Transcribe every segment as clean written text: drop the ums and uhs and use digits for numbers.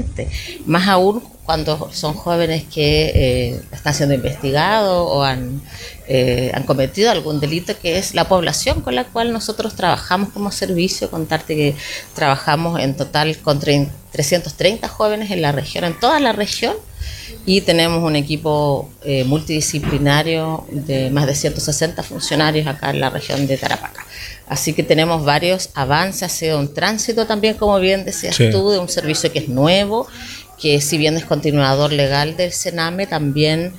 excelente, más aún cuando son jóvenes que están siendo investigados o han cometido algún delito, que es la población con la cual nosotros trabajamos como servicio. Contarte que trabajamos en total con 330 jóvenes en la región, en toda la región, y tenemos un equipo multidisciplinario de más de 160 funcionarios acá en la región de Tarapacá. Así que tenemos varios avances, ha sido un tránsito también, como bien decías tú, de un servicio que es nuevo, que si bien es continuador legal del Sename, también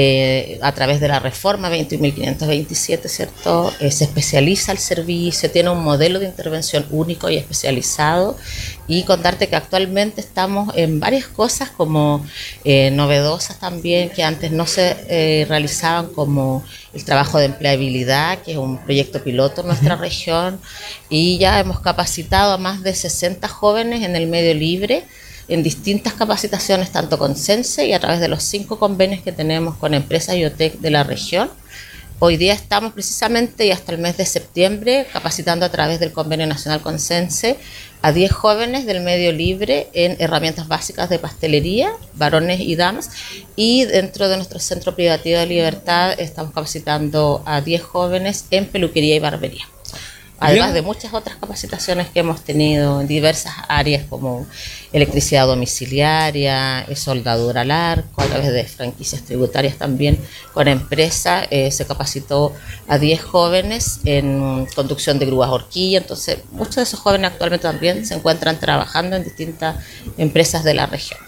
a través de la reforma 21.527, ¿cierto? Se especializa el servicio, tiene un modelo de intervención único y especializado, y contarte que actualmente estamos en varias cosas como novedosas también, que antes no se realizaban, como el trabajo de empleabilidad, que es un proyecto piloto en nuestra región, y ya hemos capacitado a más de 60 jóvenes en el medio libre, en distintas capacitaciones, tanto con CENSE y a través de los 5 convenios que tenemos con empresas IoTech de la región. Hoy día estamos precisamente, y hasta el mes de septiembre, capacitando a través del Convenio Nacional con CENSE a 10 jóvenes del medio libre en herramientas básicas de pastelería, varones y damas, y dentro de nuestro Centro Privativo de Libertad estamos capacitando a 10 jóvenes en peluquería y barbería. Además de muchas otras capacitaciones que hemos tenido en diversas áreas como electricidad domiciliaria, soldadura al arco, a través de franquicias tributarias también con empresas, se capacitó a 10 jóvenes en conducción de grúas horquilla. Entonces muchos de esos jóvenes actualmente también se encuentran trabajando en distintas empresas de la región.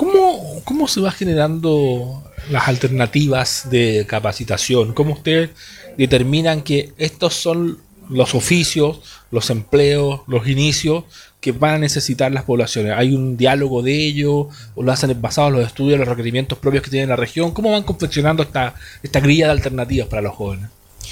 ¿Cómo se va generando las alternativas de capacitación? ¿Cómo ustedes determinan que estos son los oficios, los empleos, los inicios que van a necesitar las poblaciones? ¿Hay un diálogo de ello? ¿O lo hacen basado en los estudios, los requerimientos propios que tiene la región? ¿Cómo van confeccionando esta grilla de alternativas para los jóvenes?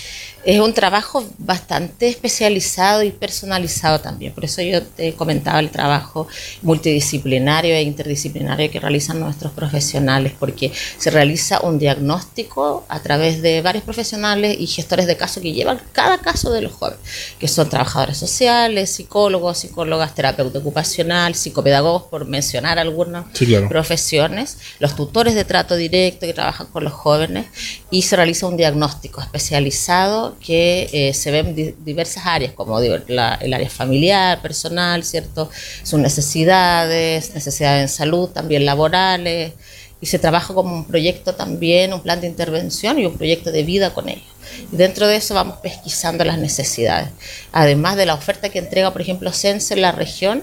Es un trabajo bastante especializado y personalizado también. Por eso yo te comentaba el trabajo multidisciplinario e interdisciplinario que realizan nuestros profesionales, porque se realiza un diagnóstico a través de varios profesionales y gestores de caso que llevan cada caso de los jóvenes, que son trabajadores sociales, psicólogos, psicólogas, terapeuta ocupacional, psicopedagogos, por mencionar algunas profesiones, los tutores de trato directo que trabajan con los jóvenes, y se realiza un diagnóstico especializado que se ven diversas áreas, como el área familiar, personal, ¿cierto? Sus necesidades en salud, también laborales, y se trabaja como un proyecto también, un plan de intervención y un proyecto de vida con ellos. Y dentro de eso vamos pesquisando las necesidades, además de la oferta que entrega, por ejemplo, CENSE en la región,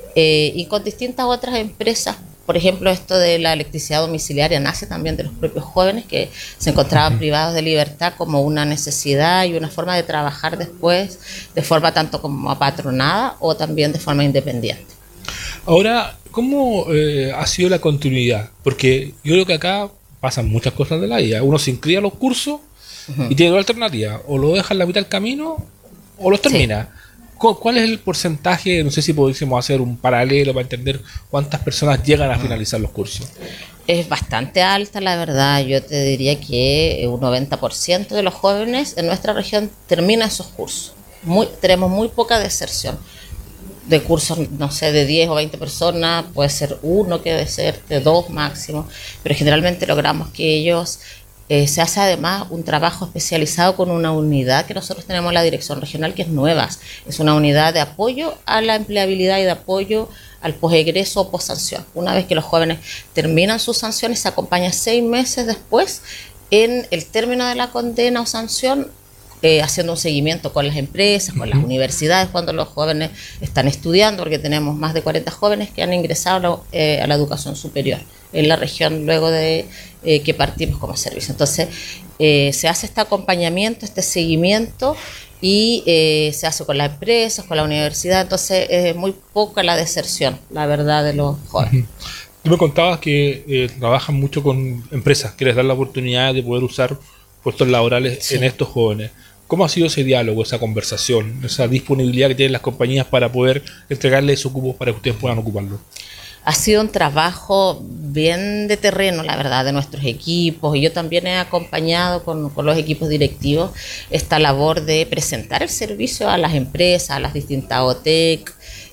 y con distintas otras empresas. Por ejemplo, esto de la electricidad domiciliaria nace también de los propios jóvenes que se encontraban privados de libertad, como una necesidad y una forma de trabajar después, de forma tanto como apatronada o también de forma independiente. Ahora, ¿cómo ha sido la continuidad? Porque yo creo que acá pasan muchas cosas de la vida. Uno se inscribe a los cursos y tiene dos alternativas: o lo deja en la mitad del camino o los termina. Sí. ¿Cuál es el porcentaje? No sé si pudiésemos hacer un paralelo para entender cuántas personas llegan a finalizar los cursos. Es bastante alta, la verdad. Yo te diría que un 90% de los jóvenes en nuestra región termina esos cursos. Tenemos muy poca deserción. De cursos, no sé, de 10 o 20 personas, puede ser uno que deserte, 2 máximo, pero generalmente logramos que ellos... se hace además un trabajo especializado con una unidad que nosotros tenemos en la dirección regional, que es nueva. Es una unidad de apoyo a la empleabilidad y de apoyo al posegreso o possanción. Una vez que los jóvenes terminan sus sanciones, se acompaña 6 meses después en el término de la condena o sanción, haciendo un seguimiento con las empresas, con las universidades, cuando los jóvenes están estudiando, porque tenemos más de 40 jóvenes que han ingresado a la educación superior en la región luego de que partimos como servicio. Entonces, se hace este acompañamiento, este seguimiento, y se hace con las empresas, con la universidad. Entonces, es muy poca la deserción, la verdad, de los jóvenes. Tú me contabas que trabajan mucho con empresas que les dan la oportunidad de poder usar puestos laborales en estos jóvenes. ¿Cómo ha sido ese diálogo, esa conversación, esa disponibilidad que tienen las compañías para poder entregarles esos cupos para que ustedes puedan ocuparlos? Ha sido un trabajo bien de terreno, la verdad, de nuestros equipos, y yo también he acompañado con los equipos directivos esta labor de presentar el servicio a las empresas, a las distintas OTEC,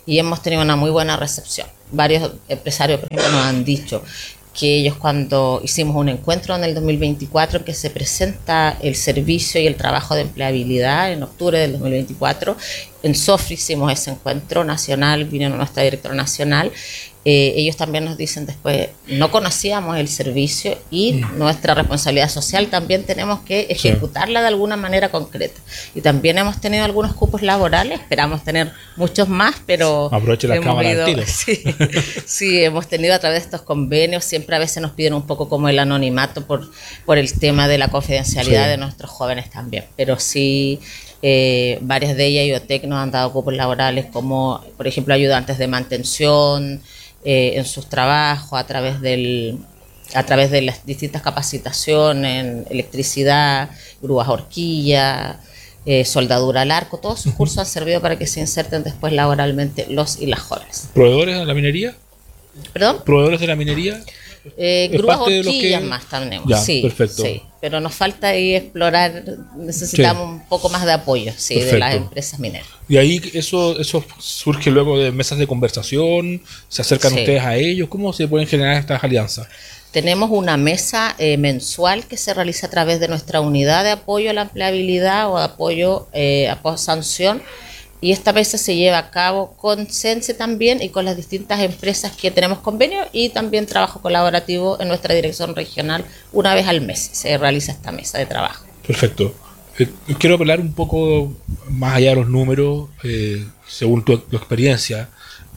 y hemos tenido una muy buena recepción. Varios empresarios, por ejemplo, nos han dicho que ellos, cuando hicimos un encuentro en el 2024 en que se presenta el servicio y el trabajo de empleabilidad en octubre del 2024, en SOFRI hicimos ese encuentro nacional, vino nuestra directora nacional. Ellos también nos dicen después, no conocíamos el servicio y nuestra responsabilidad social también tenemos que ejecutarla de alguna manera concreta. Y también hemos tenido algunos cupos laborales, esperamos tener muchos más, pero aproveche la cámara del tiro. Sí, hemos tenido a través de estos convenios, siempre a veces nos piden un poco como el anonimato por el tema de la confidencialidad de nuestros jóvenes también, pero sí. Varias de ellas, IoTech, nos han dado cupos laborales como, por ejemplo, ayudantes de mantención en sus trabajos a través de las distintas capacitaciones en electricidad, grúas horquilla, soldadura al arco. Todos sus cursos han servido para que se inserten después laboralmente los y las jóvenes. ¿Proveedores de la minería? ¿Perdón? ¿Proveedores de la minería? Grúas horquillas más tenemos, ya, sí, perfecto. Sí, pero nos falta ahí explorar, necesitamos un poco más de apoyo de las empresas mineras. Y ahí eso surge luego de mesas de conversación, se acercan ustedes a ellos, ¿cómo se pueden generar estas alianzas? Tenemos una mesa mensual que se realiza a través de nuestra unidad de apoyo a la empleabilidad o de apoyo a post-sanción. Y esta mesa se lleva a cabo con Sense también y con las distintas empresas que tenemos convenio, y también trabajo colaborativo en nuestra dirección regional. Una vez al mes se realiza esta mesa de trabajo. Perfecto. Quiero hablar un poco más allá de los números, según tu experiencia.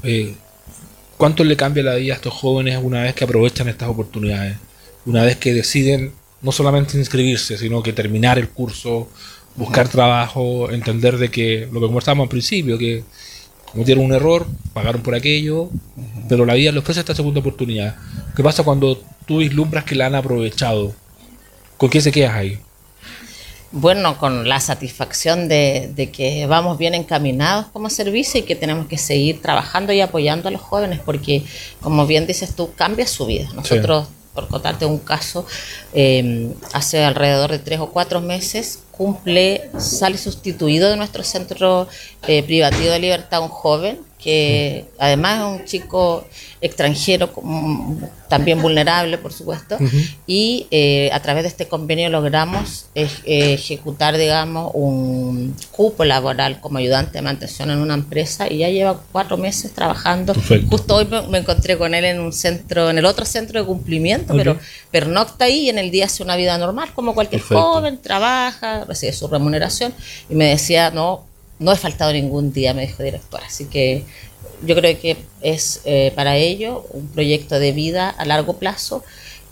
¿Cuánto le cambia la vida a estos jóvenes una vez que aprovechan estas oportunidades? Una vez que deciden no solamente inscribirse, sino que terminar el curso, buscar trabajo, entender de que lo que conversamos al principio, que cometieron un error, pagaron por aquello, pero la vida les ofrece esta segunda oportunidad. ¿Qué pasa cuando tú vislumbras que la han aprovechado? ¿Con qué se quedas ahí? Bueno, con la satisfacción de que vamos bien encaminados como servicio y que tenemos que seguir trabajando y apoyando a los jóvenes, porque, como bien dices tú, cambia su vida. Nosotros, por contarte un caso, hace alrededor de 3 o 4 meses sale sustituido de nuestro centro privativo de libertad un joven que además es un chico extranjero, también vulnerable, por supuesto, y a través de este convenio logramos ejecutar, digamos, un cupo laboral como ayudante de mantención en una empresa, y ya lleva 4 meses trabajando. Perfecto. Justo hoy me encontré con él en el otro centro de cumplimiento, pero pernocta ahí y en el día hace una vida normal como cualquier joven, trabaja, recibe su remuneración, y me decía, no he faltado ningún día, me dijo, directora. Así que yo creo que es para ello un proyecto de vida a largo plazo,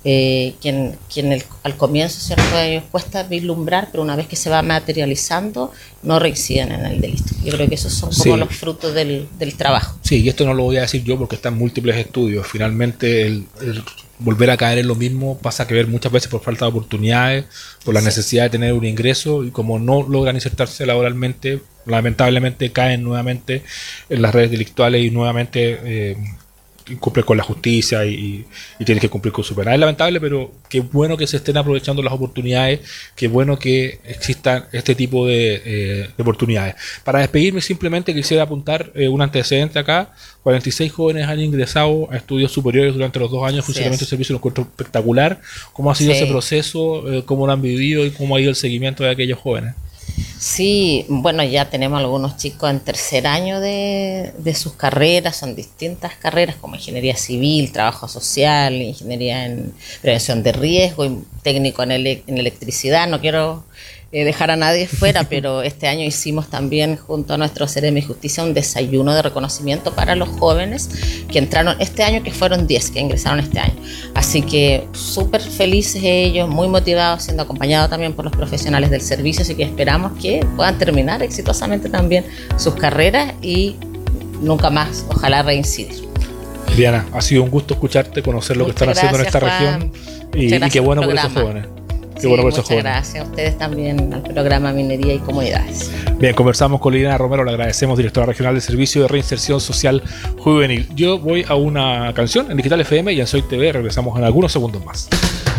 al comienzo, ¿cierto?, ellos cuesta vislumbrar, pero una vez que se va materializando, no reinciden en el delito. Yo creo que esos son como los frutos del trabajo. Sí, y esto no lo voy a decir yo porque está en múltiples estudios. Finalmente, el volver a caer en lo mismo pasa que ver muchas veces por falta de oportunidades, por la necesidad de tener un ingreso, y como no logran insertarse laboralmente, lamentablemente caen nuevamente en las redes delictuales y nuevamente cumplen con la justicia y tienen que cumplir con su pena. Es lamentable, pero qué bueno que se estén aprovechando las oportunidades, qué bueno que existan este tipo de oportunidades. Para despedirme, simplemente quisiera apuntar un antecedente acá. 46 jóvenes han ingresado a estudios superiores durante los 2 años de funcionamiento del servicio. Lo encuentro espectacular. ¿Cómo ha sido ese proceso? ¿Cómo lo han vivido y cómo ha ido el seguimiento de aquellos jóvenes? Sí, bueno, ya tenemos algunos chicos en 3er año de sus carreras. Son distintas carreras como ingeniería civil, trabajo social, ingeniería en prevención de riesgo y técnico en electricidad. No quiero dejar a nadie fuera, pero este año hicimos también junto a nuestro CEREMI Justicia un desayuno de reconocimiento para los jóvenes que entraron este año, que fueron 10 que ingresaron este año. Así que súper felices ellos, muy motivados, siendo acompañados también por los profesionales del servicio, así que esperamos que puedan terminar exitosamente también sus carreras y nunca más, ojalá, reincidir. Diana, ha sido un gusto escucharte, conocer lo que están haciendo en esta región, y qué bueno por esos jóvenes. Sí, muchas gracias a ustedes también, al programa Minería y Comunidades. Bien, conversamos con Liliana Romero, le agradecemos, directora regional del Servicio de Reinserción Social Juvenil. Yo voy a una canción en Digital FM y en Soy TV. Regresamos en algunos segundos más.